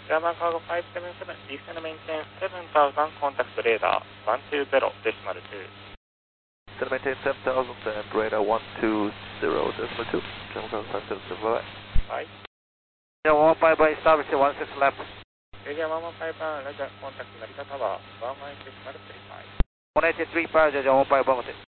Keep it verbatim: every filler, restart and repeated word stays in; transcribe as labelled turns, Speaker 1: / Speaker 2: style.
Speaker 1: German Cargo five seven seven, descend maintain seven thousand, contact radar one two zero decimal two.
Speaker 2: Descend maintain seven thousand and radar one two zero decimal two. German Cargo five seven seven, bye bye.
Speaker 1: Bye.
Speaker 2: German one five by establish one six left.
Speaker 1: Area one one five, Roger, contact Narita Tower one one eight decimal three five.
Speaker 2: one eight three five, German one five, Bogote.